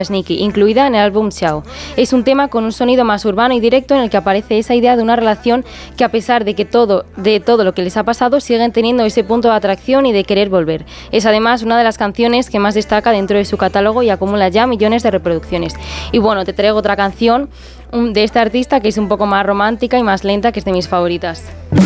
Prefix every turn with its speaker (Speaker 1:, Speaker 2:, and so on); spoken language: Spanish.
Speaker 1: Sneaky, incluida en el álbum Ciao. Es un tema con un sonido más urbano y directo en el que aparece esa idea de una relación que, a pesar de todo lo que les ha pasado, siguen teniendo ese punto de atracción y de querer volver. Es además una de las canciones que más destaca dentro de su catálogo y acumula ya millones de reproducciones. Y bueno, te traigo otra canción de este artista que es un poco más romántica y más lenta, que es de mis favoritas.